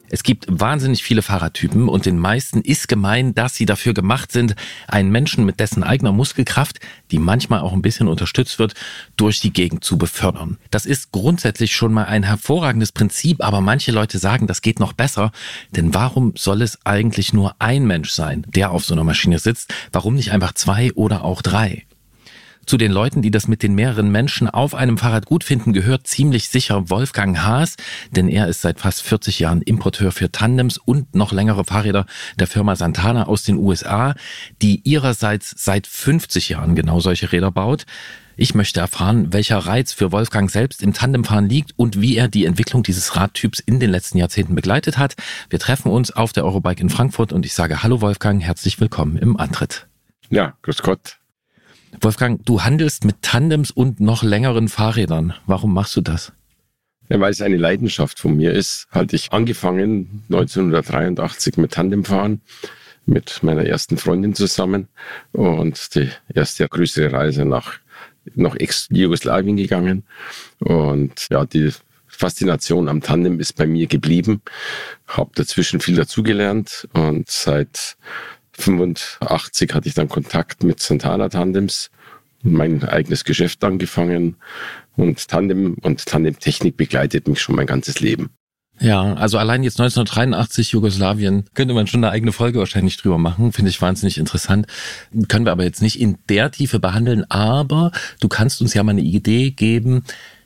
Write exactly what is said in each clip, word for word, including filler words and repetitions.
Es gibt wahnsinnig viele Fahrradtypen und den meisten ist gemein, dass sie dafür gemacht sind, einen Menschen mit dessen eigener Muskelkraft, die manchmal auch ein bisschen unterstützt wird, durch die Gegend zu befördern. Das ist grundsätzlich schon mal ein hervorragendes Prinzip, aber manche Leute sagen, das geht noch besser. Denn warum soll es eigentlich nur ein Mensch sein, der auf so einer Maschine sitzt? Warum nicht einfach zwei oder auch drei? Zu den Leuten, die das mit den mehreren Menschen auf einem Fahrrad gut finden, gehört ziemlich sicher Wolfgang Haas, denn er ist seit fast vierzig Jahren Importeur für Tandems und noch längere Fahrräder der Firma Santana aus den U S A, die ihrerseits seit fünfzig Jahren genau solche Räder baut. Ich möchte erfahren, welcher Reiz für Wolfgang selbst im Tandemfahren liegt und wie er die Entwicklung dieses Radtyps in den letzten Jahrzehnten begleitet hat. Wir treffen uns auf der Eurobike in Frankfurt und ich sage Hallo Wolfgang, herzlich willkommen im Antritt. Ja, grüß Gott. Wolfgang, du handelst mit Tandems und noch längeren Fahrrädern. Warum machst du das? Ja, weil es eine Leidenschaft von mir ist. Hatte ich angefangen neunzehnhundertdreiundachtzig mit Tandemfahren mit meiner ersten Freundin zusammen und die erste größere Reise nach, nach Ex-Jugoslawien gegangen. Und ja, die Faszination am Tandem ist bei mir geblieben. Habe dazwischen viel dazugelernt und seit fünfundachtzig hatte ich dann Kontakt mit Santana Tandems, mein eigenes Geschäft angefangen und Tandem und Tandemtechnik begleitet mich schon mein ganzes Leben. Ja, also allein jetzt neunzehnhundertdreiundachtzig Jugoslawien könnte man schon eine eigene Folge wahrscheinlich drüber machen, finde ich wahnsinnig interessant. Können wir aber jetzt nicht in der Tiefe behandeln, aber du kannst uns ja mal eine Idee geben,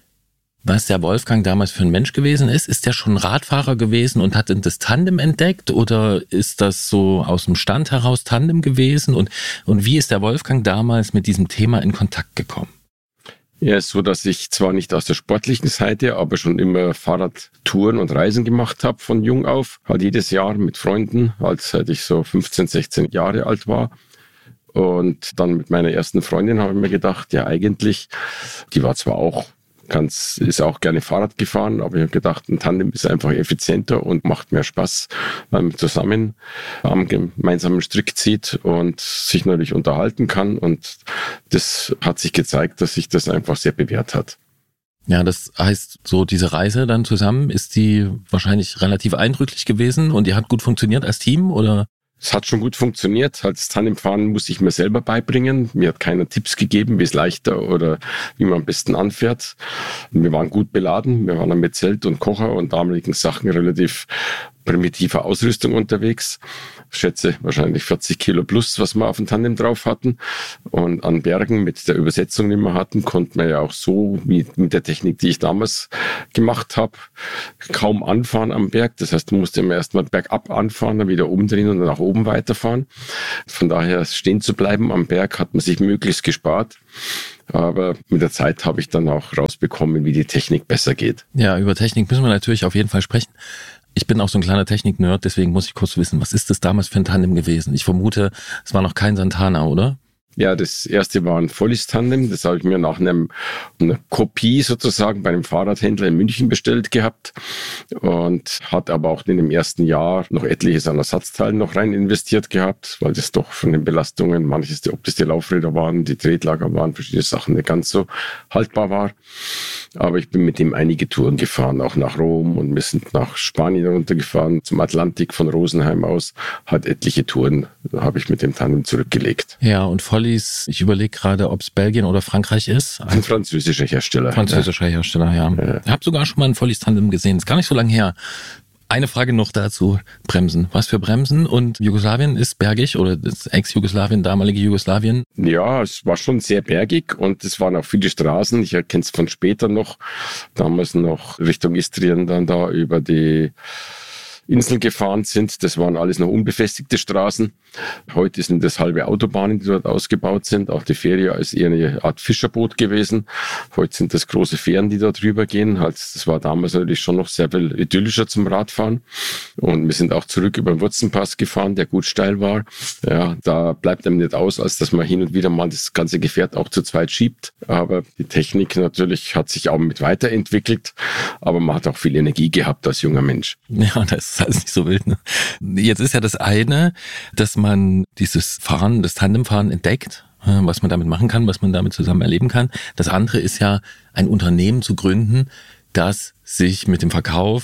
was der Wolfgang damals für ein Mensch gewesen ist. Ist der schon Radfahrer gewesen und hat das Tandem entdeckt oder ist das so aus dem Stand heraus Tandem gewesen? Und, und wie ist der Wolfgang damals mit diesem Thema in Kontakt gekommen? Ja, es ist so, dass ich zwar nicht aus der sportlichen Seite, aber schon immer Fahrradtouren und Reisen gemacht habe von jung auf. Halt jedes Jahr mit Freunden, als ich so fünfzehn, sechzehn Jahre alt war. Und dann mit meiner ersten Freundin habe ich mir gedacht, ja eigentlich, die war zwar auch Ganz, ist auch gerne Fahrrad gefahren, aber ich habe gedacht, ein Tandem ist einfach effizienter und macht mehr Spaß, weil man zusammen am gemeinsamen Strick zieht und sich natürlich unterhalten kann. Und das hat sich gezeigt, dass sich das einfach sehr bewährt hat. Ja, das heißt, so diese Reise dann zusammen, ist die wahrscheinlich relativ eindrücklich gewesen und die hat gut funktioniert als Team, oder? Es hat schon gut funktioniert. Als Tandemfahren musste ich mir selber beibringen. Mir hat keiner Tipps gegeben, wie es leichter oder wie man am besten anfährt. Wir waren gut beladen. Wir waren dann mit Zelt und Kocher und damaligen Sachen relativ primitiver Ausrüstung unterwegs. Ich schätze wahrscheinlich vierzig Kilo plus, was wir auf dem Tandem drauf hatten. Und an Bergen mit der Übersetzung, die wir hatten, konnte man ja auch so, wie mit der Technik, die ich damals gemacht habe, kaum anfahren am Berg. Das heißt, du musst immer erstmal bergab anfahren, dann wieder umdrehen und dann nach oben weiterfahren. Von daher stehen zu bleiben am Berg hat man sich möglichst gespart. Aber mit der Zeit habe ich dann auch rausbekommen, wie die Technik besser geht. Ja, über Technik müssen wir natürlich auf jeden Fall sprechen. Ich bin auch so ein kleiner Technik-Nerd, deswegen muss ich kurz wissen, was ist das damals für ein Tandem gewesen? Ich vermute, es war noch kein Santana, oder? Ja, das erste war ein Vollis-Tandem. Das habe ich mir nach einem, einer Kopie sozusagen bei einem Fahrradhändler in München bestellt gehabt und hat aber auch in dem ersten Jahr noch etliches an Ersatzteilen noch rein investiert gehabt, weil das doch von den Belastungen, manches, ob das die Laufräder waren, die Tretlager waren, verschiedene Sachen nicht ganz so haltbar war. Aber ich bin mit dem einige Touren gefahren, auch nach Rom, und wir sind nach Spanien runtergefahren, zum Atlantik von Rosenheim aus. Hat etliche Touren, habe ich mit dem Tandem zurückgelegt. Ja, und Vollis, ich überlege gerade, ob es Belgien oder Frankreich ist. Ein französischer Hersteller. Französischer ja. Hersteller, ja. ja. Ich habe sogar schon mal ein Vollis Tandem gesehen, ist gar nicht so lange her. Eine Frage noch dazu, Bremsen. Was für Bremsen? Und Jugoslawien ist bergig oder das Ex-Jugoslawien, damalige Jugoslawien? Ja, es war schon sehr bergig und es waren auch viele Straßen. Ich erkenne es von später noch, damals noch Richtung Istrien, dann da über die Inseln gefahren sind. Das waren alles noch unbefestigte Straßen. Heute sind das halbe Autobahnen, die dort ausgebaut sind. Auch die Fähre ist eher eine Art Fischerboot gewesen. Heute sind das große Fähren, die dort drüber gehen. Das war damals natürlich schon noch sehr viel idyllischer zum Radfahren. Und wir sind auch zurück über den Wurzenpass gefahren, der gut steil war. Ja, da bleibt einem nicht aus, als dass man hin und wieder mal das ganze Gefährt auch zu zweit schiebt. Aber die Technik natürlich hat sich auch mit weiterentwickelt. Aber man hat auch viel Energie gehabt als junger Mensch. Ja, das ist alles nicht so wild, ne? Jetzt ist ja das eine, dass man dieses Fahren, das Tandemfahren entdeckt, was man damit machen kann, was man damit zusammen erleben kann. Das andere ist ja, ein Unternehmen zu gründen, das sich mit dem Verkauf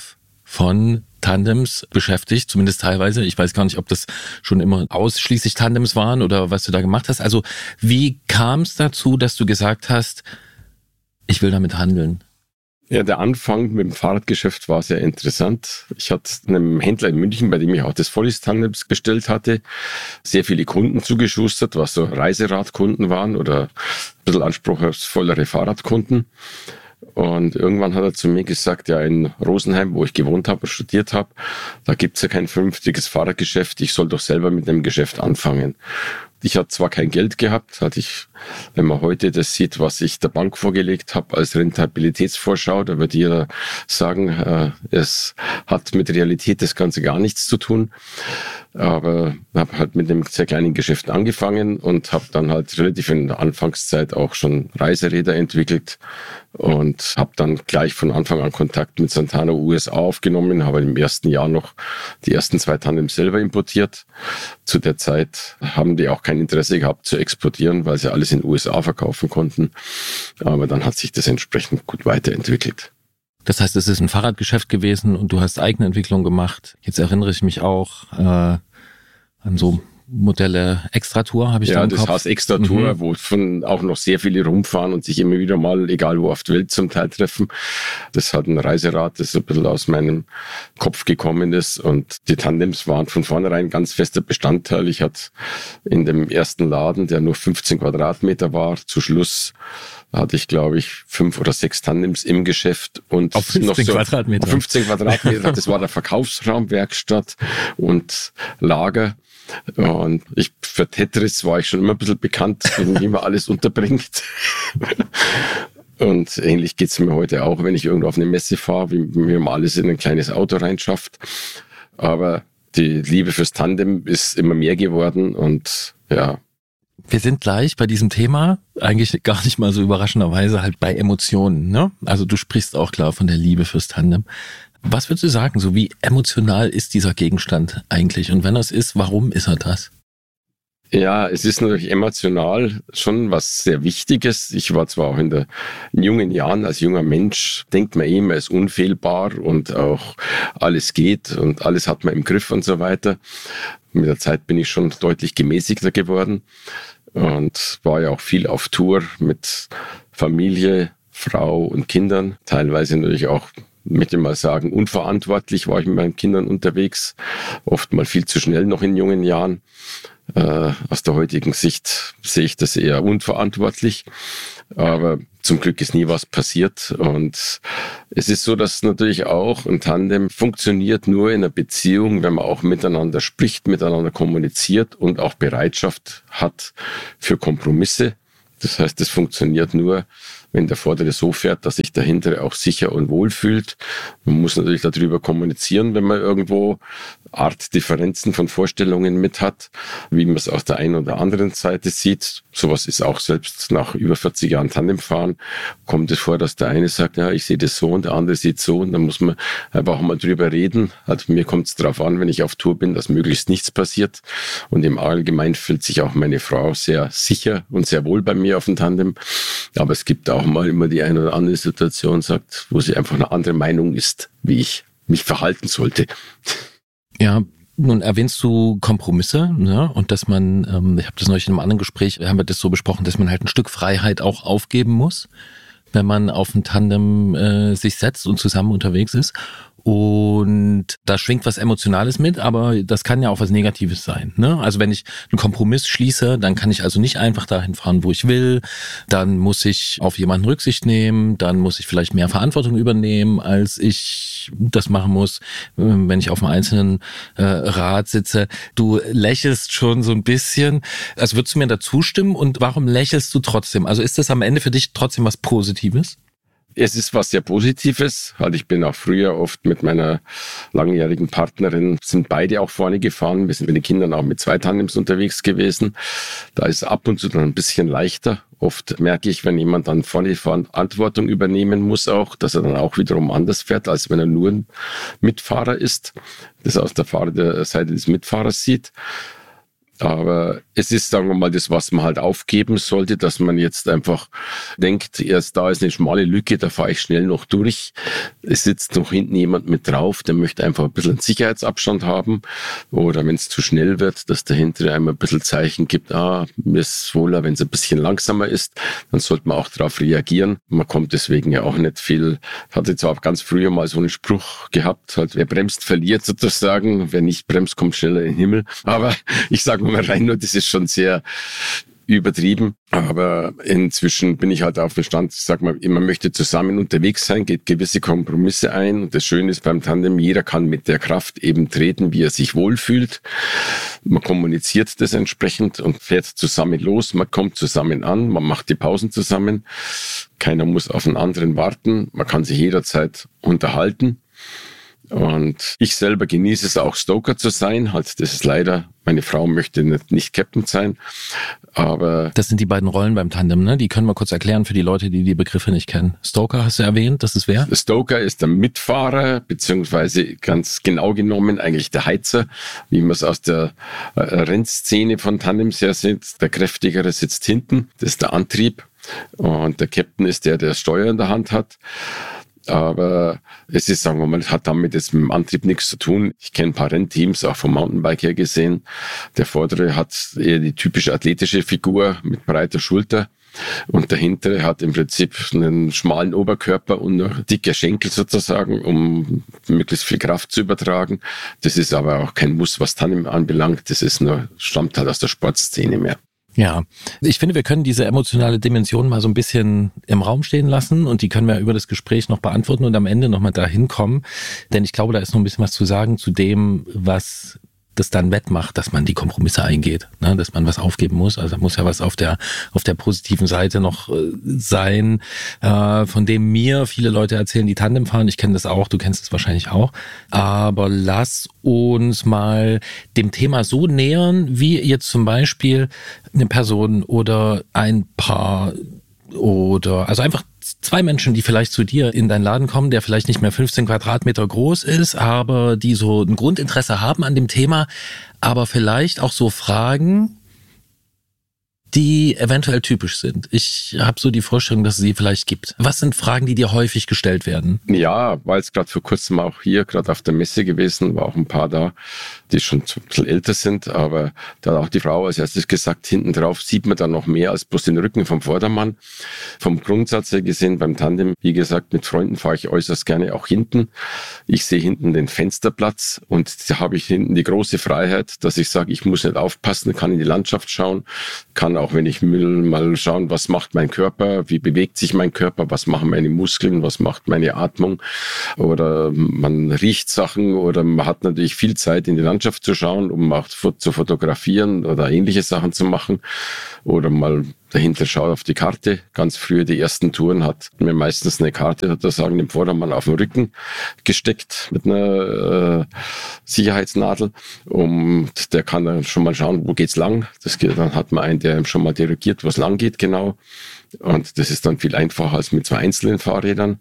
von Tandems beschäftigt, zumindest teilweise. Ich weiß gar nicht, ob das schon immer ausschließlich Tandems waren oder was du da gemacht hast. Also wie kam es dazu, dass du gesagt hast, ich will damit handeln? Ja, der Anfang mit dem Fahrradgeschäft war sehr interessant. Ich hatte einem Händler in München, bei dem ich auch das Vollis Tandems bestellt hatte, sehr viele Kunden zugeschustert, was so Reiseradkunden waren oder ein bisschen anspruchsvollere Fahrradkunden. Und irgendwann hat er zu mir gesagt, ja, in Rosenheim, wo ich gewohnt habe und studiert habe, da gibt's ja kein vernünftiges Fahrradgeschäft, ich soll doch selber mit dem Geschäft anfangen. Ich hatte zwar kein Geld gehabt, hatte ich, wenn man heute das sieht, was ich der Bank vorgelegt habe als Rentabilitätsvorschau, da würde jeder sagen, äh, es hat mit Realität das Ganze gar nichts zu tun. Aber habe halt mit dem sehr kleinen Geschäft angefangen und habe dann halt relativ in der Anfangszeit auch schon Reiseräder entwickelt und habe dann gleich von Anfang an Kontakt mit Santana U S A aufgenommen, habe im ersten Jahr noch die ersten zwei Tandems selber importiert. Zu der Zeit haben die auch kein Interesse gehabt zu exportieren, weil sie alles in den U S A verkaufen konnten. Aber dann hat sich das entsprechend gut weiterentwickelt. Das heißt, es ist ein Fahrradgeschäft gewesen und du hast eigene Entwicklung gemacht. Jetzt erinnere ich mich auch äh, an so Modelle Extra-Tour, habe ich ja, da im das Kopf. heißt Extra-Tour, Mhm. wo von auch noch sehr viele rumfahren und sich immer wieder mal, egal wo auf der Welt zum Teil treffen. Das hat ein Reiserad, das ein bisschen aus meinem Kopf gekommen ist. Und die Tandems waren von vornherein ganz fester Bestandteil. Ich hatte in dem ersten Laden, der nur fünfzehn Quadratmeter war, zu Schluss hatte ich, glaube ich, fünf oder sechs Tandems im Geschäft. Und Auf fünfzehn noch so Quadratmeter. Auf fünfzehn Quadratmeter, das war der Verkaufsraum, Werkstatt und Lager. Und ich, für Tetris war ich schon immer ein bisschen bekannt, wie man alles unterbringt. Und ähnlich geht's mir heute auch, wenn ich irgendwo auf eine Messe fahre, wie, wie man alles in ein kleines Auto reinschafft. Aber die Liebe fürs Tandem ist immer mehr geworden und ja. Wir sind gleich bei diesem Thema, eigentlich gar nicht mal so überraschenderweise, halt bei Emotionen, ne? Also du sprichst auch klar von der Liebe fürs Tandem. Was würdest du sagen, so wie emotional ist dieser Gegenstand eigentlich? Und wenn er es ist, warum ist er das? Ja, es ist natürlich emotional schon was sehr Wichtiges. Ich war zwar auch in, der, in jungen Jahren als junger Mensch, denkt man eh, man ist unfehlbar und auch alles geht und alles hat man im Griff und so weiter. Mit der Zeit bin ich schon deutlich gemäßigter geworden und war ja auch viel auf Tour mit Familie, Frau und Kindern. Teilweise natürlich auch, möchte ich mal sagen, unverantwortlich war ich mit meinen Kindern unterwegs. Oft mal viel zu schnell noch in jungen Jahren. Äh, aus der heutigen Sicht sehe ich das eher unverantwortlich. Aber zum Glück ist nie was passiert. Und es ist so, dass natürlich auch ein Tandem funktioniert nur in einer Beziehung, wenn man auch miteinander spricht, miteinander kommuniziert und auch Bereitschaft hat für Kompromisse. Das heißt, es funktioniert nur, wenn der Vordere so fährt, dass sich der Hintere auch sicher und wohl fühlt. Man muss natürlich darüber kommunizieren, wenn man irgendwo Artdifferenzen von Vorstellungen mit hat, wie man es aus der einen oder anderen Seite sieht. Sowas ist auch selbst nach über vierzig Jahren Tandemfahren, kommt es vor, dass der eine sagt, ja, ich sehe das so und der andere sieht so, und dann muss man einfach auch mal drüber reden. Also mir kommt es darauf an, wenn ich auf Tour bin, dass möglichst nichts passiert, und im Allgemeinen fühlt sich auch meine Frau sehr sicher und sehr wohl bei mir auf dem Tandem. Aber es gibt auch mal immer die eine oder andere Situation, sagt, wo sie einfach eine andere Meinung ist, wie ich mich verhalten sollte. Ja, nun erwähnst du Kompromisse, ne? Und dass man, ähm, ich habe das neulich in einem anderen Gespräch, haben wir das so besprochen, dass man halt ein Stück Freiheit auch aufgeben muss, wenn man auf ein Tandem äh, sich setzt und zusammen unterwegs ist. Und da schwingt was Emotionales mit, aber das kann ja auch was Negatives sein, ne? Also wenn ich einen Kompromiss schließe, dann kann ich also nicht einfach dahin fahren, wo ich will. Dann muss ich auf jemanden Rücksicht nehmen. Dann muss ich vielleicht mehr Verantwortung übernehmen, als ich das machen muss, wenn ich auf einem einzelnen äh, Rad sitze. Du lächelst schon so ein bisschen. Also würdest du mir da zustimmen? Und warum lächelst du trotzdem? Also ist das am Ende für dich trotzdem was Positives? Es ist was sehr Positives. Halt, ich bin auch früher oft mit meiner langjährigen Partnerin, sind beide auch vorne gefahren. Wir sind mit den Kindern auch mit zwei Tandems unterwegs gewesen. Da ist ab und zu dann ein bisschen leichter. Oft merke ich, wenn jemand dann vorne Verantwortung übernehmen muss auch, dass er dann auch wiederum anders fährt, als wenn er nur ein Mitfahrer ist, das aus der Fahrerseite des Mitfahrers sieht. Aber es ist, sagen wir mal, das, was man halt aufgeben sollte, dass man jetzt einfach denkt, erst da ist eine schmale Lücke, da fahre ich schnell noch durch. Es sitzt noch hinten jemand mit drauf, der möchte einfach ein bisschen Sicherheitsabstand haben. Oder wenn es zu schnell wird, dass der hintere einmal ein bisschen Zeichen gibt, ah, mir ist wohler, wenn es ein bisschen langsamer ist, dann sollte man auch darauf reagieren. Man kommt deswegen ja auch nicht viel. Ich hatte zwar ganz früher mal so einen Spruch gehabt, halt, wer bremst, verliert sozusagen. Wer nicht bremst, kommt schneller in den Himmel. Aber ich sage mal rein, nur das ist schon sehr übertrieben. Aber inzwischen bin ich halt auf dem Stand, ich sag mal, man möchte zusammen unterwegs sein, geht gewisse Kompromisse ein. Und das Schöne ist beim Tandem, jeder kann mit der Kraft eben treten, wie er sich wohlfühlt. Man kommuniziert das entsprechend und fährt zusammen los. Man kommt zusammen an, man macht die Pausen zusammen. Keiner muss auf den anderen warten. Man kann sich jederzeit unterhalten. Und ich selber genieße es auch, Stoker zu sein. Halt, das ist leider, meine Frau möchte nicht, nicht Captain sein, aber... Das sind die beiden Rollen beim Tandem, ne? Die können wir kurz erklären für die Leute, die die Begriffe nicht kennen. Stoker hast du erwähnt, das ist wer? Stoker ist der Mitfahrer, beziehungsweise ganz genau genommen eigentlich der Heizer, wie man es aus der äh, Rennszene von Tandems her sieht. Der Kräftigere sitzt hinten, das ist der Antrieb. Und der Captain ist der, der das Steuer in der Hand hat. Aber es ist, sagen wir mal, hat damit jetzt mit dem Antrieb nichts zu tun. Ich kenne ein paar Rennteams, auch vom Mountainbike her gesehen. Der Vordere hat eher die typische athletische Figur mit breiter Schulter. Und der Hintere hat im Prinzip einen schmalen Oberkörper und nur dicke Schenkel sozusagen, um möglichst viel Kraft zu übertragen. Das ist aber auch kein Muss, was Tandem anbelangt. Das ist nur, stammt halt aus der Sportszene mehr. Ja, ich finde, wir können diese emotionale Dimension mal so ein bisschen im Raum stehen lassen und die können wir über das Gespräch noch beantworten und am Ende nochmal dahin kommen, denn ich glaube, da ist noch ein bisschen was zu sagen zu dem, was das dann wettmacht, dass man die Kompromisse eingeht, ne? Dass man was aufgeben muss. Also da muss ja was auf der auf der positiven Seite noch äh, sein, äh, von dem mir viele Leute erzählen, die Tandem fahren. Ich kenne das auch, du kennst es wahrscheinlich auch. Aber lass uns mal dem Thema so nähern, wie jetzt zum Beispiel eine Person oder ein Paar oder also einfach zwei Menschen, die vielleicht zu dir in deinen Laden kommen, der vielleicht nicht mehr fünfzehn Quadratmeter groß ist, aber die so ein Grundinteresse haben an dem Thema, aber vielleicht auch so Fragen, die eventuell typisch sind. Ich habe so die Vorstellung, dass es sie vielleicht gibt. Was sind Fragen, die dir häufig gestellt werden? Ja, war jetzt gerade vor kurzem auch hier, gerade auf der Messe gewesen, war auch ein paar da, die schon ein bisschen älter sind, aber da hat auch die Frau als erstes gesagt, hinten drauf sieht man dann noch mehr als bloß den Rücken vom Vordermann. Vom Grundsatz her gesehen, beim Tandem, wie gesagt, mit Freunden fahre ich äußerst gerne auch hinten. Ich sehe hinten den Fensterplatz und da habe ich hinten die große Freiheit, dass ich sage, ich muss nicht aufpassen, kann in die Landschaft schauen, kann auch, wenn ich will, mal schauen, was macht mein Körper, wie bewegt sich mein Körper, was machen meine Muskeln, was macht meine Atmung, oder man riecht Sachen, oder man hat natürlich viel Zeit in die Landschaft zu schauen, um auch zu fotografieren oder ähnliche Sachen zu machen, oder mal dahinter schaut auf die Karte. Ganz früher die ersten Touren hat mir meistens eine Karte sozusagen im Vordermann auf den Rücken gesteckt mit einer äh, Sicherheitsnadel. Und der kann dann schon mal schauen, wo geht's lang. Das geht, dann hat man einen, der schon mal dirigiert, wo es lang geht genau. Und das ist dann viel einfacher als mit zwei einzelnen Fahrrädern.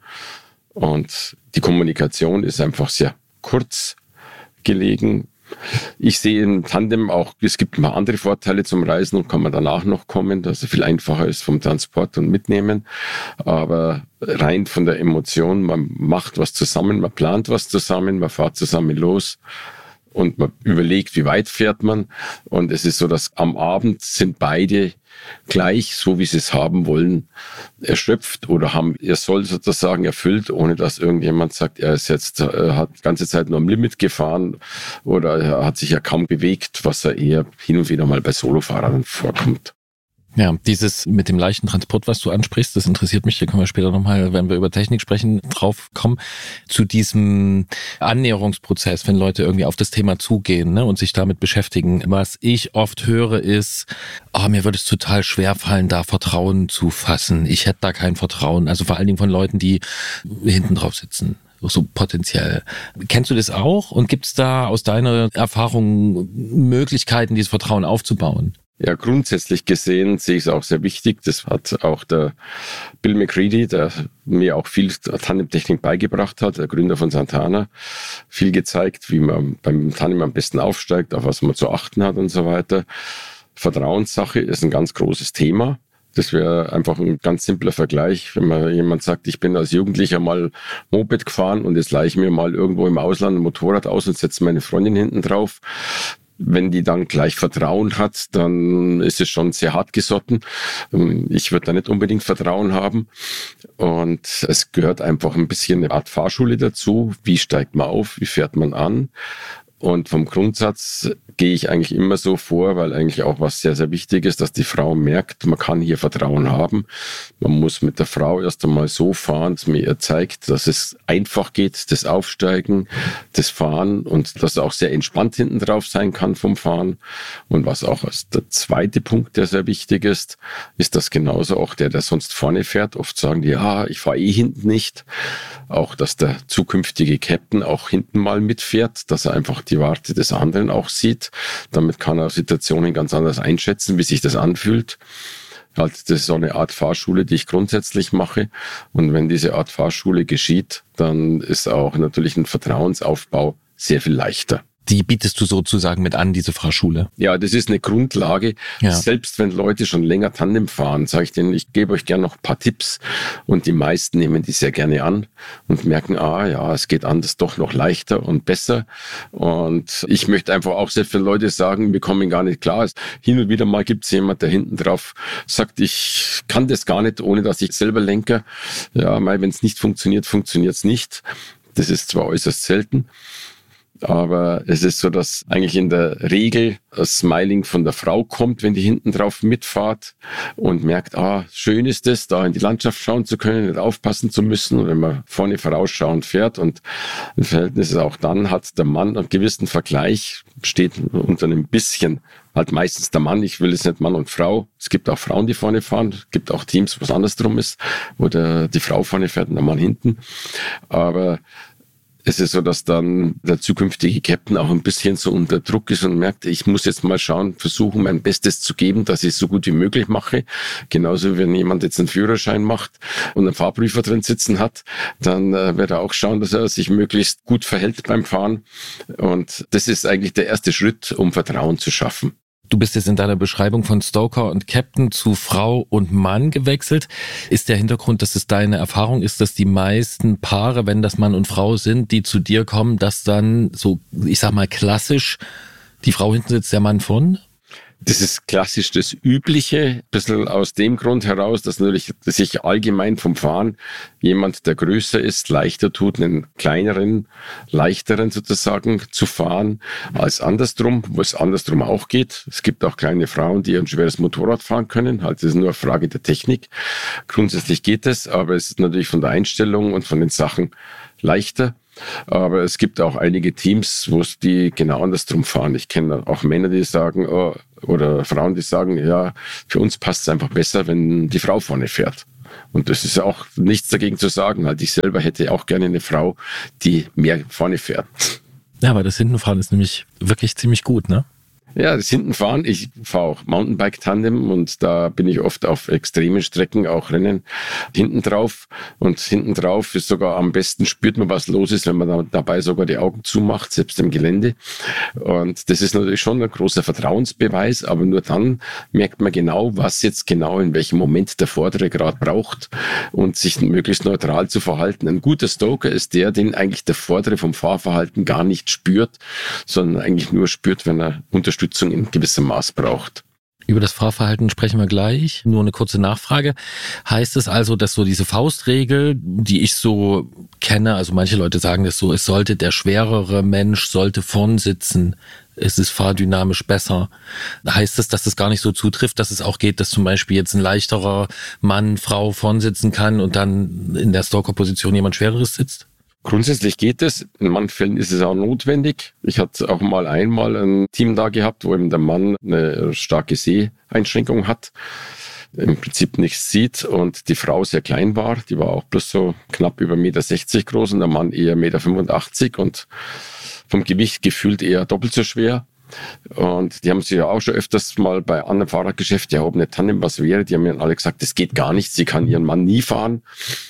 Und die Kommunikation ist einfach sehr kurz gelegen. Ich sehe im Tandem auch, es gibt mal andere Vorteile zum Reisen und kann man danach noch kommen, dass es viel einfacher ist vom Transport und Mitnehmen. Aber rein von der Emotion, man macht was zusammen, man plant was zusammen, man fährt zusammen los und man überlegt, wie weit fährt man. Und es ist so, dass am Abend sind beide gleich, so wie sie es haben wollen, erschöpft oder haben ihr Soll sozusagen erfüllt, ohne dass irgendjemand sagt, er ist jetzt, er hat die ganze Zeit nur am Limit gefahren oder er hat sich ja kaum bewegt, was er eher hin und wieder mal bei Solofahrern vorkommt. Ja, dieses mit dem leichten Transport, was du ansprichst, das interessiert mich, da können wir später nochmal, wenn wir über Technik sprechen, drauf kommen, zu diesem Annäherungsprozess, wenn Leute irgendwie auf das Thema zugehen, ne, und sich damit beschäftigen. Was ich oft höre ist, oh, mir würde es total schwer fallen, da Vertrauen zu fassen. Ich hätte da kein Vertrauen. Also vor allen Dingen von Leuten, die hinten drauf sitzen. So potenziell. Kennst du das auch? Und gibt es da aus deiner Erfahrung Möglichkeiten, dieses Vertrauen aufzubauen? Ja, grundsätzlich gesehen sehe ich es auch sehr wichtig. Das hat auch der Bill McCready, der mir auch viel Tandemtechnik beigebracht hat, der Gründer von Santana, viel gezeigt, wie man beim Tandem am besten aufsteigt, auf was man zu achten hat und so weiter. Vertrauenssache ist ein ganz großes Thema. Das wäre einfach ein ganz simpler Vergleich, wenn man jemand sagt, ich bin als Jugendlicher mal Moped gefahren und jetzt leihe ich mir mal irgendwo im Ausland ein Motorrad aus und setze meine Freundin hinten drauf. Wenn die dann gleich Vertrauen hat, dann ist es schon sehr hart gesotten. Ich würde da nicht unbedingt Vertrauen haben. Und es gehört einfach ein bisschen eine Art Fahrschule dazu. Wie steigt man auf? Wie fährt man an? Und vom Grundsatz gehe ich eigentlich immer so vor, weil eigentlich auch was sehr, sehr wichtig ist, dass die Frau merkt, man kann hier Vertrauen haben. Man muss mit der Frau erst einmal so fahren, dass mir ihr zeigt, dass es einfach geht, das Aufsteigen, das Fahren und dass es auch sehr entspannt hinten drauf sein kann vom Fahren. Und was auch als der zweite Punkt, der sehr wichtig ist, ist, dass genauso auch der, der sonst vorne fährt, oft sagen die, ja, ich fahre eh hinten nicht. Auch, dass der zukünftige Captain auch hinten mal mitfährt, dass er einfach die Warte des anderen auch sieht. Damit kann er Situationen ganz anders einschätzen, wie sich das anfühlt. Halt, das ist so eine Art Fahrschule, die ich grundsätzlich mache. Und wenn diese Art Fahrschule geschieht, dann ist auch natürlich ein Vertrauensaufbau sehr viel leichter. Die bietest du sozusagen mit an, diese Fahrschule? Ja, das ist eine Grundlage. Ja. Selbst wenn Leute schon länger Tandem fahren, sage ich denen, ich gebe euch gerne noch ein paar Tipps. Und die meisten nehmen die sehr gerne an und merken, ah ja, es geht anders doch noch leichter und besser. Und ich möchte einfach auch sehr viele Leute sagen, wir kommen gar nicht klar. Hin und wieder mal gibt es jemand, der hinten drauf sagt, ich kann das gar nicht, ohne dass ich selber lenke. Ja, wenn es nicht funktioniert, funktioniert es nicht. Das ist zwar äußerst selten. Aber es ist so, dass eigentlich in der Regel das Smiling von der Frau kommt, wenn die hinten drauf mitfahrt und merkt, ah, schön ist es, da in die Landschaft schauen zu können, nicht aufpassen zu müssen. Und wenn man vorne vorausschauend fährt und ein Verhältnis ist auch dann, hat der Mann einen gewissen Vergleich, steht unter einem bisschen, halt meistens der Mann, ich will jetzt nicht Mann und Frau. Es gibt auch Frauen, die vorne fahren, es gibt auch Teams, wo es andersrum ist, wo der, die Frau vorne fährt und der Mann hinten. Aber es ist so, dass dann der zukünftige Captain auch ein bisschen so unter Druck ist und merkt, ich muss jetzt mal schauen, versuchen, mein Bestes zu geben, dass ich es so gut wie möglich mache. Genauso wie wenn jemand jetzt einen Führerschein macht und einen Fahrprüfer drin sitzen hat, dann äh, wird er auch schauen, dass er sich möglichst gut verhält beim Fahren. Und das ist eigentlich der erste Schritt, um Vertrauen zu schaffen. Du bist jetzt in deiner Beschreibung von Stoker und Captain zu Frau und Mann gewechselt. Ist der Hintergrund, dass es deine Erfahrung ist, dass die meisten Paare, wenn das Mann und Frau sind, die zu dir kommen, dass dann so, ich sag mal klassisch, die Frau hinten sitzt, der Mann vorn? Das ist klassisch das Übliche, ein bisschen aus dem Grund heraus, dass natürlich dass sich allgemein vom Fahren jemand, der größer ist, leichter tut, einen kleineren, leichteren sozusagen zu fahren, als andersrum, wo es andersrum auch geht. Es gibt auch kleine Frauen, die ein schweres Motorrad fahren können, halt, das ist nur eine Frage der Technik. Grundsätzlich geht es, aber es ist natürlich von der Einstellung und von den Sachen leichter. Aber es gibt auch einige Teams, wo es die genau andersrum fahren. Ich kenne auch Männer, die sagen, oh, oder Frauen, die sagen, ja, für uns passt es einfach besser, wenn die Frau vorne fährt. Und das ist auch nichts dagegen zu sagen. Halt, ich selber hätte auch gerne eine Frau, die mehr vorne fährt. Ja, aber das Hintenfahren ist nämlich wirklich ziemlich gut, ne? Ja, das Hintenfahren, ich fahre auch Mountainbike-Tandem und da bin ich oft auf extremen Strecken, auch Rennen, hinten drauf. Und hinten drauf ist sogar am besten, spürt man, was los ist, wenn man da, dabei sogar die Augen zumacht, selbst im Gelände. Und das ist natürlich schon ein großer Vertrauensbeweis, aber nur dann merkt man genau, was jetzt genau in welchem Moment der Vordere gerade braucht und sich möglichst neutral zu verhalten. Ein guter Stoker ist der, den eigentlich der Vordere vom Fahrverhalten gar nicht spürt, sondern eigentlich nur spürt, wenn er Unterstützung in gewissem Maß braucht. Über das Fahrverhalten sprechen wir gleich. Nur eine kurze Nachfrage. Heißt es also, dass so diese Faustregel, die ich so kenne, also manche Leute sagen das so, es sollte der schwerere Mensch, sollte vorn sitzen, es ist fahrdynamisch besser. Heißt es, dass das gar nicht so zutrifft, dass es auch geht, dass zum Beispiel jetzt ein leichterer Mann, Frau vorn sitzen kann und dann in der Stalker-Position jemand Schwereres sitzt? Grundsätzlich geht es. In manchen Fällen ist es auch notwendig. Ich hatte auch mal einmal ein Team da gehabt, wo eben der Mann eine starke Seheinschränkung hat, im Prinzip nichts sieht und die Frau sehr klein war. Die war auch bloß so knapp über eins Komma sechzig Meter groß und der Mann eher eins Komma fünfundachtzig Meter und vom Gewicht gefühlt eher doppelt so schwer. Und die haben sich ja auch schon öfters mal bei anderen Fahrradgeschäften, ja, ob eine Tandem was wäre, die haben mir alle gesagt, das geht gar nicht, sie kann ihren Mann nie fahren.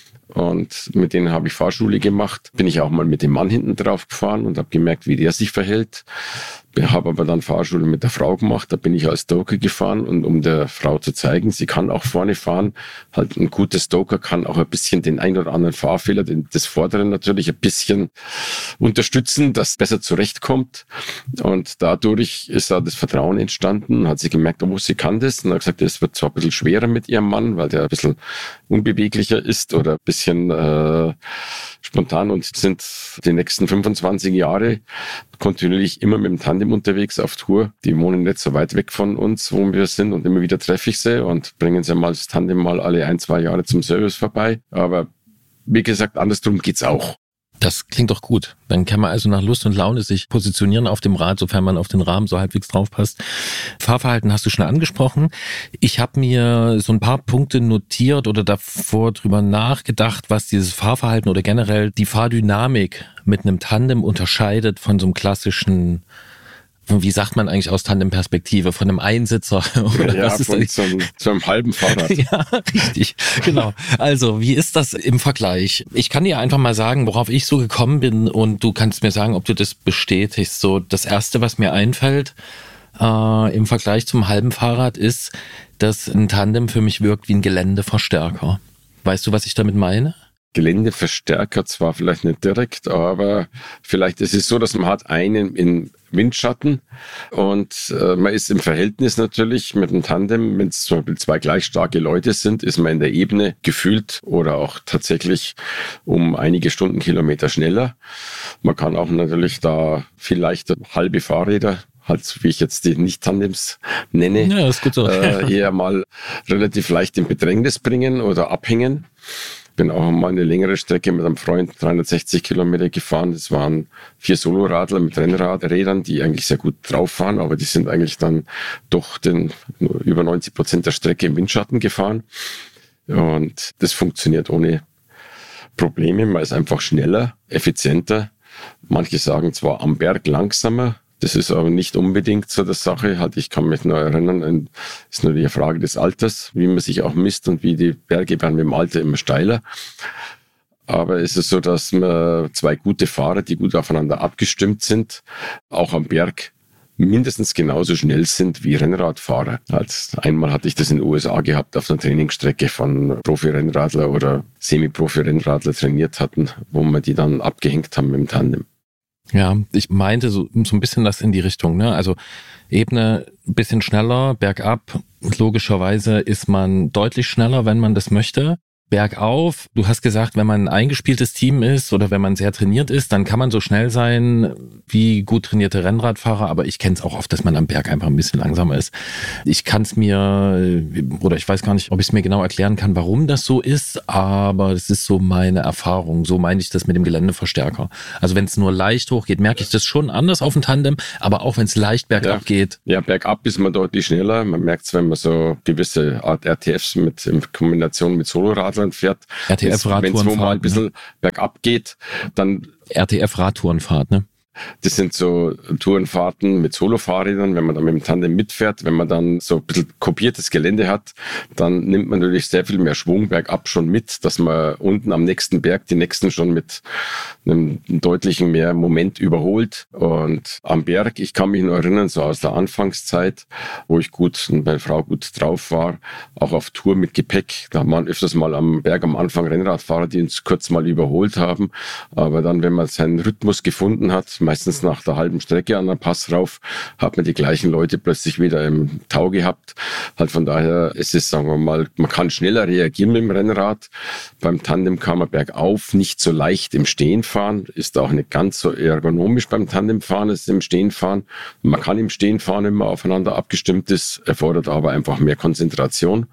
Und mit denen habe ich Fahrschule gemacht. Bin ich auch mal mit dem Mann hinten drauf gefahren und habe gemerkt, wie der sich verhält. Habe aber dann Fahrschule mit der Frau gemacht. Da bin ich als Stoker gefahren und um der Frau zu zeigen, sie kann auch vorne fahren. Halt ein guter Stoker kann auch ein bisschen den ein oder anderen Fahrfehler, den, das Vorderen natürlich ein bisschen unterstützen, dass es besser zurechtkommt. Und dadurch ist da das Vertrauen entstanden. Hat sie gemerkt, oh, sie kann das. Und hat gesagt, es wird zwar ein bisschen schwerer mit ihrem Mann, weil der ein bisschen unbeweglicher ist oder ein bisschen äh, spontan, und sind die nächsten fünfundzwanzig Jahre kontinuierlich immer mit dem Tandem unterwegs auf Tour. Die wohnen nicht so weit weg von uns, wo wir sind, und immer wieder treffe ich sie und bringen sie mal das Tandem mal alle ein, zwei Jahre zum Service vorbei. Aber wie gesagt, andersrum geht's auch. Das klingt doch gut. Dann kann man also nach Lust und Laune sich positionieren auf dem Rad, sofern man auf den Rahmen so halbwegs draufpasst. Fahrverhalten hast du schon angesprochen. Ich habe mir so ein paar Punkte notiert oder davor drüber nachgedacht, was dieses Fahrverhalten oder generell die Fahrdynamik mit einem Tandem unterscheidet von so einem klassischen, wie sagt man eigentlich aus Tandem-Perspektive, von einem Einsitzer? Oder ja, was ist von so einem, so einem halben Fahrrad. Ja, richtig, genau. Also, wie ist das im Vergleich? Ich kann dir einfach mal sagen, worauf ich so gekommen bin, und du kannst mir sagen, ob du das bestätigst. So, das Erste, was mir einfällt äh, im Vergleich zum halben Fahrrad, ist, dass ein Tandem für mich wirkt wie ein Geländeverstärker. Weißt du, was ich damit meine? Geländeverstärker zwar vielleicht nicht direkt, aber vielleicht ist es so, dass man hat einen in Windschatten und äh, man ist im Verhältnis natürlich mit einem Tandem, wenn es zum Beispiel zwei gleich starke Leute sind, ist man in der Ebene gefühlt oder auch tatsächlich um einige Stundenkilometer schneller. Man kann auch natürlich da viel leichter halbe Fahrräder, halt wie ich jetzt die Nicht-Tandems nenne, ja, ist gut so. äh, eher mal relativ leicht in Bedrängnis bringen oder abhängen. Bin auch mal eine längere Strecke mit einem Freund dreihundertsechzig Kilometer gefahren. Das waren vier Soloradler mit Rennradrädern, die eigentlich sehr gut drauf fahren, aber die sind eigentlich dann doch den über neunzig Prozent der Strecke im Windschatten gefahren. Und das funktioniert ohne Probleme. Man ist einfach schneller, effizienter. Manche sagen zwar am Berg langsamer. Das ist aber nicht unbedingt so der Sache. Halt, ich kann mich noch erinnern, ist nur die Frage des Alters, wie man sich auch misst, und wie die Berge werden mit dem Alter immer steiler. Aber es ist so, dass man zwei gute Fahrer, die gut aufeinander abgestimmt sind, auch am Berg mindestens genauso schnell sind wie Rennradfahrer. Als einmal hatte ich das in den U S A gehabt, auf einer Trainingsstrecke von Profi-Rennradler oder Semi-Profi-Rennradler trainiert hatten, wo wir die dann abgehängt haben mit dem Tandem. Ja, ich meinte so, so ein bisschen das in die Richtung, ne? Also Ebene ein bisschen schneller, bergab. Logischerweise ist man deutlich schneller, wenn man das möchte. Bergauf, du hast gesagt, wenn man ein eingespieltes Team ist oder wenn man sehr trainiert ist, dann kann man so schnell sein wie gut trainierte Rennradfahrer, aber ich kenne es auch oft, dass man am Berg einfach ein bisschen langsamer ist. Ich kann es mir, oder ich weiß gar nicht, ob ich es mir genau erklären kann, warum das so ist, aber es ist so meine Erfahrung, so meine ich das mit dem Geländeverstärker. Also wenn es nur leicht hochgeht, merke ich das schon anders auf dem Tandem, aber auch wenn es leicht bergab ja. geht. Ja, bergab ist man deutlich schneller. Man merkt es, wenn man so gewisse Art R T Fs mit, in Kombination mit Soloradlern fährt. R T F-Radtourenfahrt. Wenn es mal ein bisschen ne? bergab geht, dann... R T F-Radtourenfahrt, ne? Das sind so Tourenfahrten mit Solofahrrädern, wenn man dann mit dem Tandem mitfährt. Wenn man dann so ein bisschen kopiertes Gelände hat, dann nimmt man natürlich sehr viel mehr Schwung bergab schon mit, dass man unten am nächsten Berg die nächsten schon mit einem deutlichen mehr Moment überholt. Und am Berg, ich kann mich noch erinnern, so aus der Anfangszeit, wo ich gut und meine Frau gut drauf war, auch auf Tour mit Gepäck. Da waren öfters mal am Berg am Anfang Rennradfahrer, die uns kurz mal überholt haben. Aber dann, wenn man seinen Rhythmus gefunden hat, meistens nach der halben Strecke an der Pass rauf, hat man die gleichen Leute plötzlich wieder im Tau gehabt. Halt von daher ist es, sagen wir mal, man kann schneller reagieren mit dem Rennrad. Beim Tandem kann man bergauf nicht so leicht im Stehen fahren, ist auch nicht ganz so ergonomisch beim Tandemfahren als im Stehen fahren. Man kann im Stehen fahren, wenn man aufeinander abgestimmt ist, erfordert aber einfach mehr Konzentration.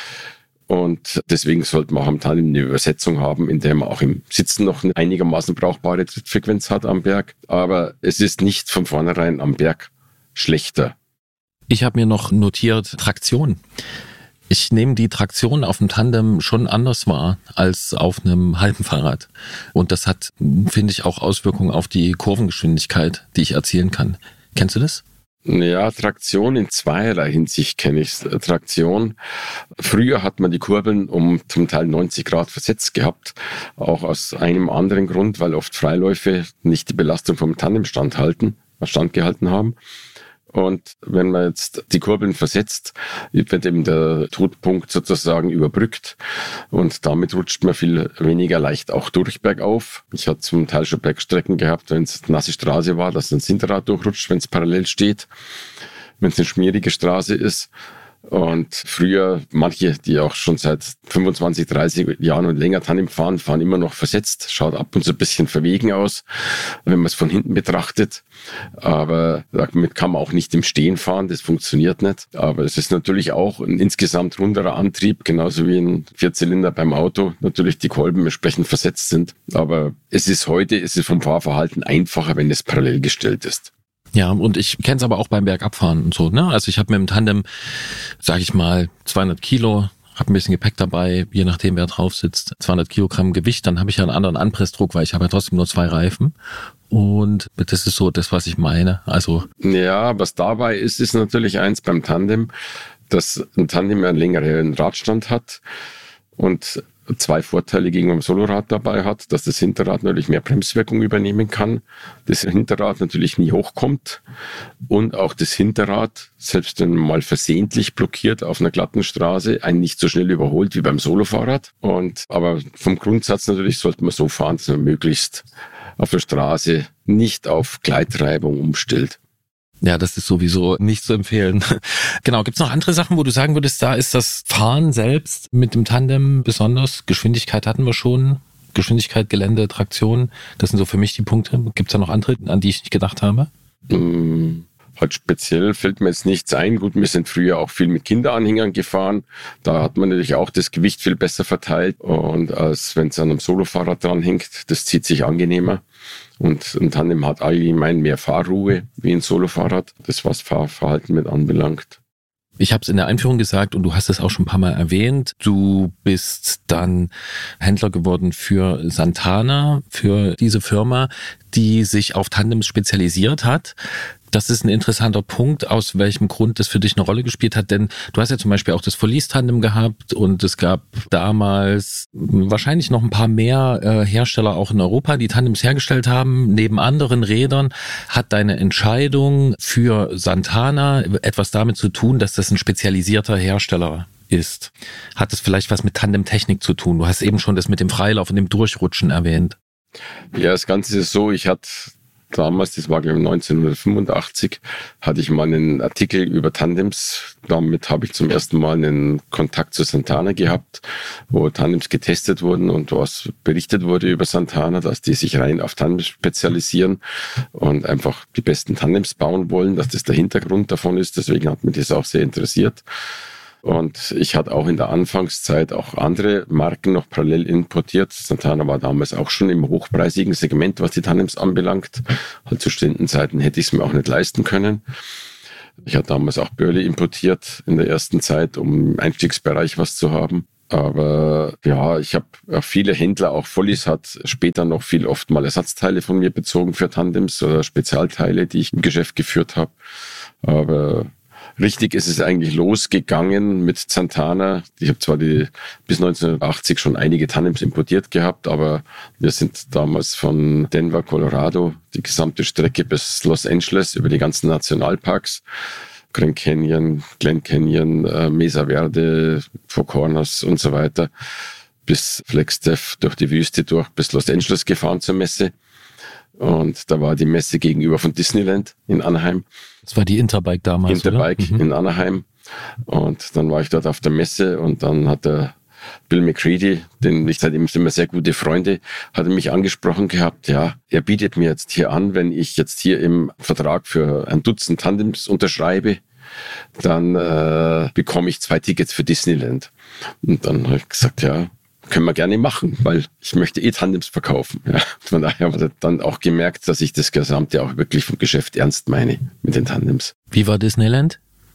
Und deswegen sollte man auch am Tandem eine Übersetzung haben, in der man auch im Sitzen noch eine einigermaßen brauchbare Trittfrequenz hat am Berg. Aber es ist nicht von vornherein am Berg schlechter. Ich habe mir noch notiert Traktion. Ich nehme die Traktion auf dem Tandem schon anders wahr als auf einem halben Fahrrad. Und das hat, finde ich, auch Auswirkungen auf die Kurvengeschwindigkeit, die ich erzielen kann. Kennst du das? Ja, Traktion in zweierlei Hinsicht kenne ich. Traktion. Früher hat man die Kurbeln um zum Teil neunzig Grad versetzt gehabt. Auch aus einem anderen Grund, weil oft Freiläufe nicht die Belastung vom Tandem standhalten, standgehalten haben. Und wenn man jetzt die Kurbeln versetzt, wird eben der Todpunkt sozusagen überbrückt und damit rutscht man viel weniger leicht auch durch bergauf. Ich hatte zum Teil schon Bergstrecken gehabt, wenn es nasse Straße war, dass ein Hinterrad durchrutscht, wenn es parallel steht, wenn es eine schmierige Straße ist. Und früher, manche, die auch schon seit fünfundzwanzig, dreißig Jahren und länger Tandem fahren, fahren immer noch versetzt. Schaut ab und zu ein bisschen verwegen aus, wenn man es von hinten betrachtet. Aber damit kann man auch nicht im Stehen fahren, das funktioniert nicht. Aber es ist natürlich auch ein insgesamt runderer Antrieb, genauso wie ein Vierzylinder beim Auto. Natürlich die Kolben entsprechend versetzt sind. Aber es ist heute, es ist vom Fahrverhalten einfacher, wenn es parallel gestellt ist. Ja, und ich kenne es aber auch beim Bergabfahren und so, ne? Also ich habe mit dem Tandem, sage ich mal, zweihundert Kilo, habe ein bisschen Gepäck dabei, je nachdem wer drauf sitzt, zweihundert Kilogramm Gewicht, dann habe ich ja einen anderen Anpressdruck, weil ich habe ja trotzdem nur zwei Reifen. Und das ist so das, was ich meine. Also ja, was dabei ist, ist natürlich eins beim Tandem, dass ein Tandem einen längeren Radstand hat und zwei Vorteile gegenüber dem Solorad dabei hat, dass das Hinterrad natürlich mehr Bremswirkung übernehmen kann, das Hinterrad natürlich nie hochkommt und auch das Hinterrad, selbst wenn man mal versehentlich blockiert auf einer glatten Straße, einen nicht so schnell überholt wie beim Solofahrrad. Und aber vom Grundsatz natürlich sollte man so fahren, dass man möglichst auf der Straße nicht auf Gleitreibung umstellt. Ja, das ist sowieso nicht zu empfehlen. Genau, gibt's noch andere Sachen, wo du sagen würdest, da ist das Fahren selbst mit dem Tandem besonders? Geschwindigkeit hatten wir schon. Geschwindigkeit, Gelände, Traktion, das sind so für mich die Punkte. Gibt's da noch andere, an die ich nicht gedacht habe? Hm, halt speziell fällt mir jetzt nichts ein. Gut, wir sind früher auch viel mit Kinderanhängern gefahren. Da hat man natürlich auch das Gewicht viel besser verteilt. Und als wenn es an einem Solofahrrad dranhängt, das zieht sich angenehmer. Und ein Tandem hat allgemein mehr Fahrruhe wie ein Solofahrrad, das was Fahrverhalten mit anbelangt. Ich habe es in der Einführung gesagt und du hast es auch schon ein paar Mal erwähnt. Du bist dann Händler geworden für Santana, für diese Firma, die sich auf Tandems spezialisiert hat. Das ist ein interessanter Punkt, aus welchem Grund das für dich eine Rolle gespielt hat, denn du hast ja zum Beispiel auch das Folies-Tandem gehabt und es gab damals wahrscheinlich noch ein paar mehr äh, Hersteller auch in Europa, die Tandems hergestellt haben. Neben anderen Rädern hat deine Entscheidung für Santana etwas damit zu tun, dass das ein spezialisierter Hersteller ist. Hat das vielleicht was mit Tandemtechnik zu tun? Du hast eben schon das mit dem Freilauf und dem Durchrutschen erwähnt. Ja, das Ganze ist so, ich hatte damals, das war glaube ich neunzehnhundertfünfundachtzig, hatte ich mal einen Artikel über Tandems. Damit habe ich zum ersten Mal einen Kontakt zu Santana gehabt, wo Tandems getestet wurden und was berichtet wurde über Santana, dass die sich rein auf Tandems spezialisieren und einfach die besten Tandems bauen wollen, dass das der Hintergrund davon ist. Deswegen hat mich das auch sehr interessiert. Und ich hatte auch in der Anfangszeit auch andere Marken noch parallel importiert. Santana war damals auch schon im hochpreisigen Segment, was die Tandems anbelangt. Halt zu Stundenzeiten hätte ich es mir auch nicht leisten können. Ich hatte damals auch Börle importiert in der ersten Zeit, um im Einstiegsbereich was zu haben. Aber ja, ich habe viele Händler, auch Vollis hat später noch viel oft mal Ersatzteile von mir bezogen für Tandems oder Spezialteile, die ich im Geschäft geführt habe. Aber richtig ist es eigentlich losgegangen mit Santana. Ich habe zwar die bis neunzehnhundertachtzig schon einige Tandems importiert gehabt, aber wir sind damals von Denver, Colorado, die gesamte Strecke bis Los Angeles über die ganzen Nationalparks, Grand Canyon, Glen Canyon, äh, Mesa Verde, Four Corners und so weiter, bis Flagstaff durch die Wüste durch bis Los Angeles gefahren zur Messe. Und da war die Messe gegenüber von Disneyland in Anaheim. Das war die Interbike damals, Interbike mhm. in Anaheim. Und dann war ich dort auf der Messe und dann hat der Bill McCready, den ich seitdem sind wir sehr gute Freunde, hat mich angesprochen gehabt, ja, er bietet mir jetzt hier an, wenn ich jetzt hier im Vertrag für ein Dutzend Tandems unterschreibe, dann äh, bekomme ich zwei Tickets für Disneyland. Und dann habe ich gesagt, ja, können wir gerne machen, weil ich möchte eh Tandems verkaufen. Ja. Von daher habe ich dann auch gemerkt, dass ich das Gesamte auch wirklich vom Geschäft ernst meine mit den Tandems. Wie war Disneyland?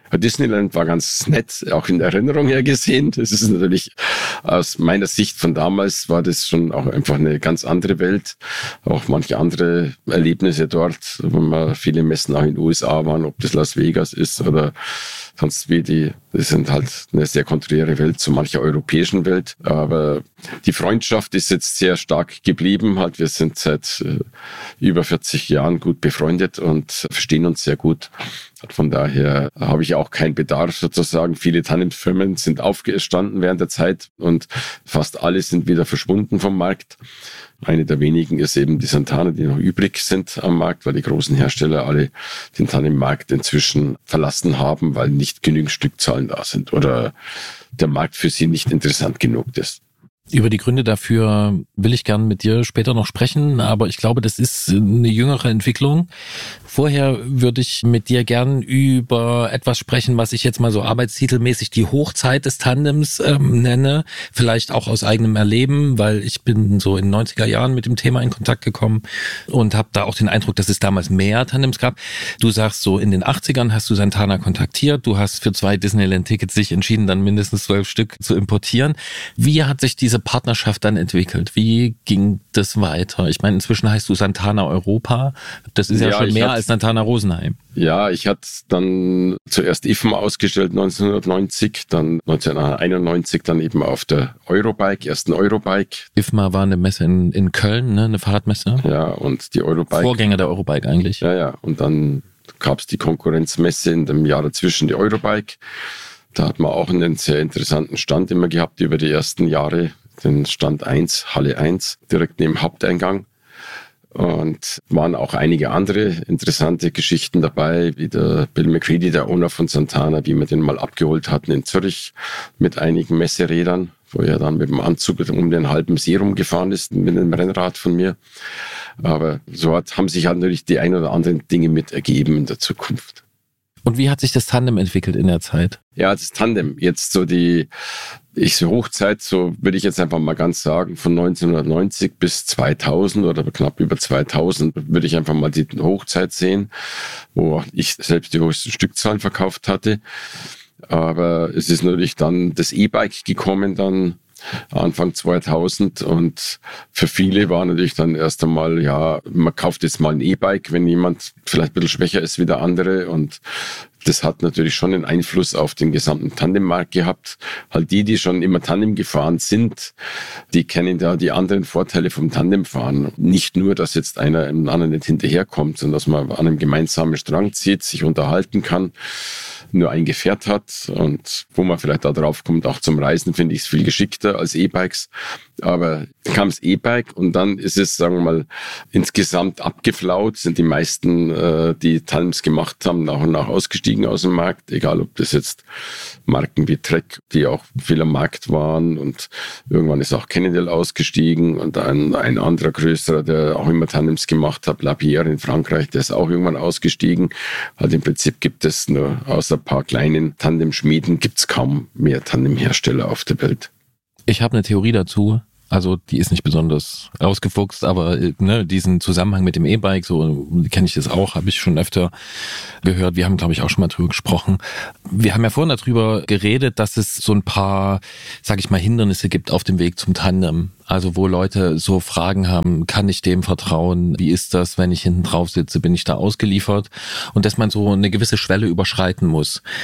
Disneyland war ganz nett, auch in Erinnerung her gesehen. Das ist natürlich aus meiner Sicht von damals war das schon auch einfach eine ganz andere Welt. Auch manche andere Erlebnisse dort, wo wir viele Messen auch in den U S A waren, ob das Las Vegas ist oder sonst wie die, das sind halt eine sehr konträre Welt zu mancher europäischen Welt. Aber die Freundschaft ist jetzt sehr stark geblieben. Halt, wir sind seit äh, über vierzig Jahren gut befreundet und verstehen uns sehr gut. Von daher habe ich auch keinen Bedarf sozusagen. Viele Tandemfirmen sind aufgestanden während der Zeit und fast alle sind wieder verschwunden vom Markt. Eine der wenigen ist eben die Santana, die noch übrig sind am Markt, weil die großen Hersteller alle den Tandemmarkt inzwischen verlassen haben, weil nicht genügend Stückzahlen da sind oder der Markt für sie nicht interessant genug ist. Über die Gründe dafür will ich gern mit dir später noch sprechen, aber ich glaube, das ist eine jüngere Entwicklung. Vorher würde ich mit dir gern über etwas sprechen, was ich jetzt mal so arbeitstitelmäßig die Hochzeit des Tandems ähm, nenne, vielleicht auch aus eigenem Erleben, weil ich bin so in den neunziger Jahren mit dem Thema in Kontakt gekommen und habe da auch den Eindruck, dass es damals mehr Tandems gab. Du sagst so, in den achtzigern hast du Santana kontaktiert, du hast für zwei Disneyland-Tickets sich entschieden, dann mindestens zwölf Stück zu importieren. Wie hat sich diese Partnerschaft dann entwickelt? Wie ging das weiter? Ich meine, inzwischen heißt du Santana Europa. Das ist ja, ja schon mehr als Santana Rosenheim. Ja, ich hatte dann zuerst I F M A ausgestellt neunzehnhundertneunzig, dann neunzehnhunderteinundneunzig dann eben auf der Eurobike, ersten Eurobike. I F M A war eine Messe in, in Köln, ne? Eine Fahrradmesse. Ja, und die Eurobike. Vorgänger der Eurobike eigentlich. Ja, ja. Und dann gab es die Konkurrenzmesse in dem Jahr dazwischen, die Eurobike. Da hat man auch einen sehr interessanten Stand immer gehabt über die ersten Jahre. Den Stand eins, Halle eins, direkt neben Haupteingang. Und waren auch einige andere interessante Geschichten dabei, wie der Bill McCready, der Owner von Santana, wie wir den mal abgeholt hatten in Zürich mit einigen Messerädern, wo er dann mit dem Anzug um den halben See rumgefahren ist, mit einem Rennrad von mir. Aber so hat, haben sich halt natürlich die ein oder anderen Dinge mit ergeben in der Zukunft. Und wie hat sich das Tandem entwickelt in der Zeit? Ja, das Tandem, jetzt so die, ich so Hochzeit, so würde ich jetzt einfach mal ganz sagen, von neunzehnhundertneunzig bis zweitausend oder knapp über zweitausend würde ich einfach mal die Hochzeit sehen, wo ich selbst die höchsten Stückzahlen verkauft hatte. Aber es ist natürlich dann das E-Bike gekommen dann, Anfang zweitausend, und für viele war natürlich dann erst einmal, ja, man kauft jetzt mal ein E-Bike, wenn jemand vielleicht ein bisschen schwächer ist wie der andere, und das hat natürlich schon einen Einfluss auf den gesamten Tandemmarkt gehabt. Halt die, die schon immer Tandem gefahren sind, die kennen da die anderen Vorteile vom Tandemfahren. Nicht nur, dass jetzt einer einem anderen nicht hinterherkommt, sondern dass man an einem gemeinsamen Strang zieht, sich unterhalten kann, nur ein Gefährt hat, und wo man vielleicht da drauf kommt, auch zum Reisen finde ich es viel geschickter als E-Bikes. Aber dann kam das E-Bike und dann ist es, sagen wir mal, insgesamt abgeflaut, sind die meisten, äh, die Tandems gemacht haben, nach und nach ausgestiegen aus dem Markt, egal ob das jetzt Marken wie Trek, die auch viel am Markt waren, und irgendwann ist auch Cannondale ausgestiegen und ein, ein anderer größerer, der auch immer Tandems gemacht hat, Lapierre in Frankreich, der ist auch irgendwann ausgestiegen. Also im Prinzip gibt es nur, außer ein paar kleinen Tandemschmieden, gibt es kaum mehr Tandemhersteller auf der Welt. Ich habe eine Theorie dazu. Also die ist nicht besonders ausgefuchst, aber ne, diesen Zusammenhang mit dem E-Bike, so kenne ich das auch, habe ich schon öfter gehört. Wir haben, glaube ich, auch schon mal drüber gesprochen. Wir haben ja vorhin darüber geredet, dass es so ein paar, sage ich mal, Hindernisse gibt auf dem Weg zum Tandem. Also wo Leute so Fragen haben, kann ich dem vertrauen? Wie ist das, wenn ich hinten drauf sitze? Bin ich da ausgeliefert? Und dass man so eine gewisse Schwelle überschreiten muss.